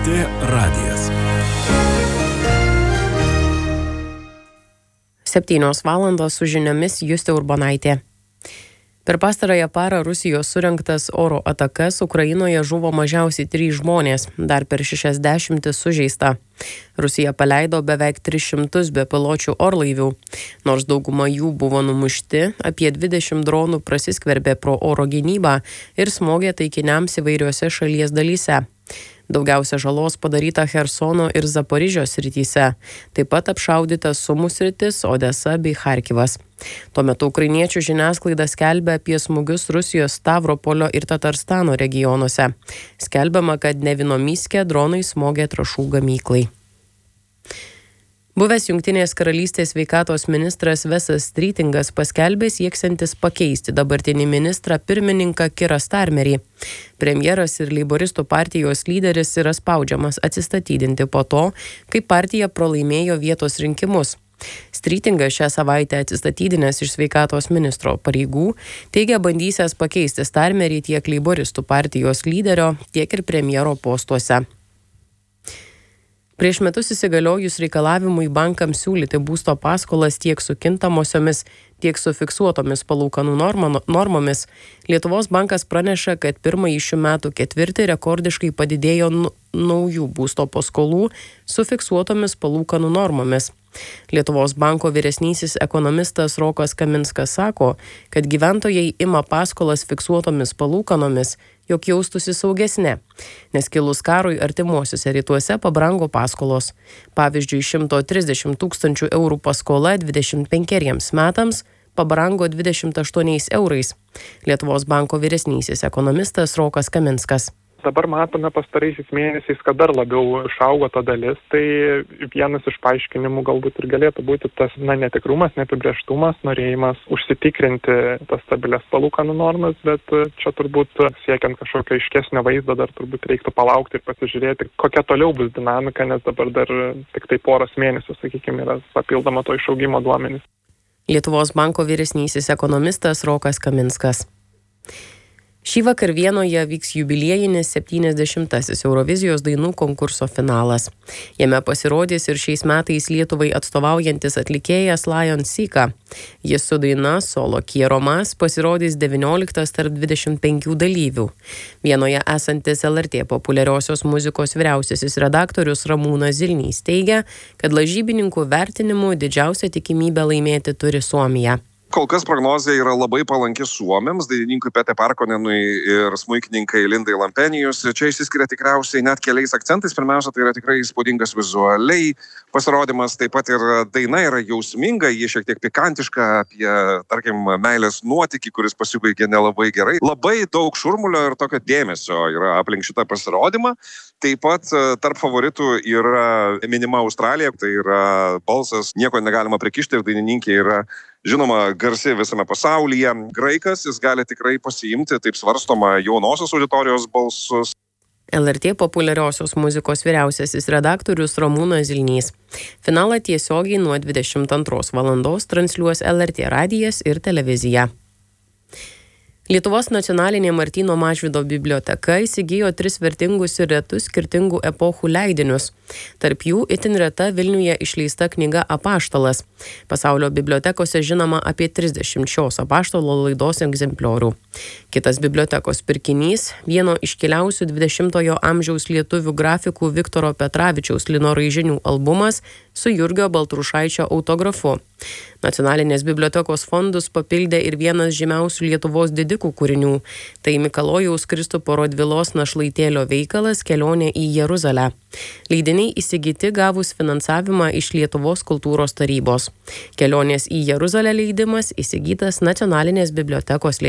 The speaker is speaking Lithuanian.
LRT radijas. 7:00 su žiniomis Justė Urbonaitė. Per pastarąją parą Rusijos surengtas oro atakas Ukrainoje žuvo mažiausiai 3 žmonės, dar per 60 sužeista. Rusija paleido beveik 300 bepiločių orlaivių. Nors dauguma jų buvo numušti, apie 20 dronų prasiskverbė pro oro gynybą ir smogė taikiniams įvairiuose šalies dalyse. Daugiausia žalos padaryta Chersono ir Zaporižės srityse. Taip pat apšaudytas Sumų sritis, Odesa bei Charkivas. Tuo metu ukrainiečių žiniasklaida skelbia apie smūgius Rusijos Stavropolio ir Tatarstano regionuose. Skelbiama, kad Nevinomyske dronai smogė trąšų gamyklai. Buvęs Jungtinės karalystės sveikatos ministras Vesas Strytingas paskelbė sieksiantis pakeisti dabartinį ministrą pirmininką Kirą Starmerį. Premjeras ir leiboristų partijos lyderis yra spaudžiamas atsistatydinti po to, kai partija pralaimėjo vietos rinkimus. Strytingas šią savaitę atsistatydinęs iš sveikatos ministro pareigų teigia bandysęs pakeisti Starmerį tiek leiboristų partijos lyderio, tiek ir premjero postuose. Prieš metus įsigaliojus reikalavimui bankams siūlyti būsto paskolas tiek su kintamosiomis, tiek su fiksuotomis palūkanų normomis, Lietuvos bankas praneša, kad pirmąjį šių metų ketvirtį rekordiškai padidėjo naujų būsto paskolų su fiksuotomis palūkanų normomis. Lietuvos banko vyresnysis ekonomistas Rokas Kaminskas sako, kad gyventojai ima paskolas fiksuotomis palūkanomis, jog jaustųsi saugesnė, nes kilus karui artimuosiuose rytuose pabrango paskolos. Pavyzdžiui, 130 000 eurų paskola 25 metams pabrango 28 eurais. Lietuvos banko vyresnysis ekonomistas Rokas Kaminskas. Dabar matome pastaraisiais mėnesiais, kad dar labiau išaugo ta dalis, tai vienas iš paaiškinimų galbūt ir galėtų būti tas netikrumas, neapibrėžtumas, norėjimas užsitikrinti tas stabilias palūkanų normas, bet čia turbūt siekiant kažkokio aiškesnio vaizdo dar turbūt reiktų palaukti ir pasižiūrėti, kokia toliau bus dinamika, nes dabar dar tik tai poros mėnesių, sakykime, yra papildoma to išaugimo duomenys. Lietuvos banko vyresnysis ekonomistas Rokas Kaminskas. Šįvakar Vienoje vyks jubiliejinis 70-asis Eurovizijos dainų konkurso finalas. Jame pasirodys ir šiais metais Lietuvai atstovaujantis atlikėjas Lion Sika. Jis su daina Solo Kieromas pasirodys 19 tarp 25 dalyvių. Vienoje esantis LRT populiariosios muzikos vyriausiasis redaktorius Ramūnas Zilnys teigia, kad lažybininkų vertinimu didžiausią tikimybę laimėti turi Suomija. Kol kas prognozija yra labai palanki suomiams, dainininkui Pete Parkonenui ir smuikininkai Lindai Lampenijus. Čia išsiskiria tikriausiai net keliais akcentais. Pirmiausia, tai yra tikrai įspūdingas vizualiai pasirodymas, taip pat ir daina yra jausminga, ji šiek tiek pikantiška apie, tarkim, meilės nuotykį, kuris pasibaigė nelabai gerai. Labai daug šurmulio ir tokio dėmesio yra aplink šitą pasirodymą. Taip pat tarp favoritų yra minima Australija, tai yra balsas, nieko negalima prikišti ir dainininkė yra žinoma garsi visame pasaulyje. Graikas, jis gali tikrai pasiimti, taip svarstoma, jaunosios auditorijos balsus. LRT populiariosios muzikos vyriausiasis redaktorius Ramūnas Zilnys. Finalą tiesiogiai nuo 22 valandos transliuos LRT radijas ir televizija. Lietuvos nacionalinė Martyno Mažvydo biblioteka įsigijo 3 vertingus ir retus skirtingų epochų leidinius. Tarp jų itin reta Vilniuje išleista knyga Apaštalas. Pasaulio bibliotekose žinoma apie 30 šios Apaštalo laidos egzempliorių. Kitas bibliotekos pirkinys – vieno iškiliausių 20-ojo amžiaus lietuvių grafikų Viktoro Petravičiaus lino raižinių albumas su Jurgio Baltrušaičio autografu. Nacionalinės bibliotekos fondus papildė ir vienas žymiausių Lietuvos didikų kūrinių. Tai Mikalojaus Kristupo Radvilos našlaitėlio veikalas Kelionė į Jeruzalę. Leidiniai įsigyti gavus finansavimą iš Lietuvos kultūros tarybos. Kelionės į Jeruzalę leidimas įsigytas Nacionalinės bibliotekos